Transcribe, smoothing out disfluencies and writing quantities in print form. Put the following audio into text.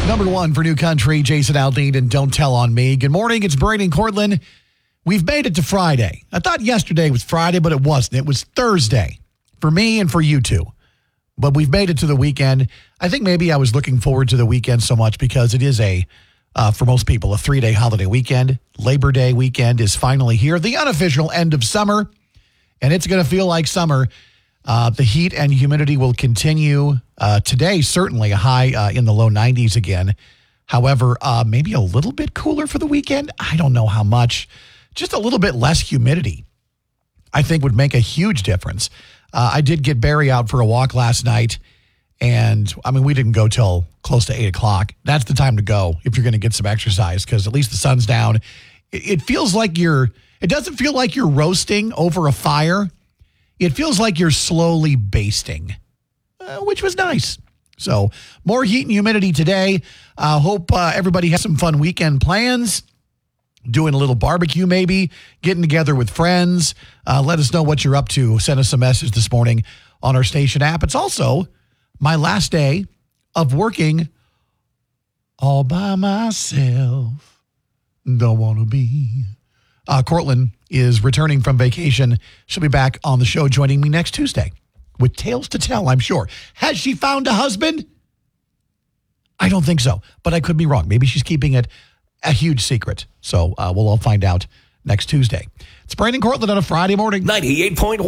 Number one for New Country, Jason Aldean and Don't Tell on Me. Good morning, it's Brandon Cortland. We've made it to Friday. I thought yesterday was Friday, but it wasn't. It was Thursday for me and for you too. But we've made it to the weekend. I think maybe I was looking forward to the weekend so much because it is for most people, a 3-day holiday weekend. Labor Day weekend is finally here, the unofficial end of summer, and it's going to feel like summer. The heat and humidity will continue. Today, certainly a high in the low 90s again. However, maybe a little bit cooler for the weekend. I don't know how much. Just a little bit less humidity, I think, would make a huge difference. I did get Barry out for a walk last night, and, we didn't go till close to 8 o'clock. That's the time to go if you're going to get some exercise, because at least the sun's down. It feels like it doesn't feel like you're roasting over a fire. It feels like you're slowly basting, which was nice. So more heat and humidity today. Hope everybody has some fun weekend plans. Doing a little barbecue maybe, getting together with friends. Let us know what you're up to. Send us a message this morning on our station app. It's also my last day of working all by myself. Don't want to be. Cortland is returning from vacation. She'll be back on the show joining me next Tuesday with tales to tell, I'm sure. Has she found a husband? I don't think so, but I could be wrong. Maybe she's keeping it a huge secret. So we'll all find out next Tuesday. It's Brandon Cortland on a Friday morning. 98.1